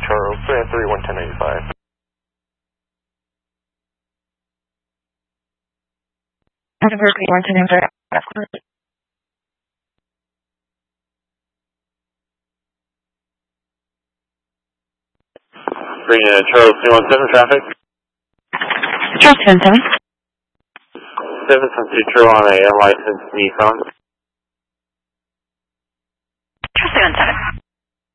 Charles, 313-1095. Berkeley 11095. Bring in Charles 317 traffic. Charles 77. 772 on a unlicensed Nissan. Charles 77.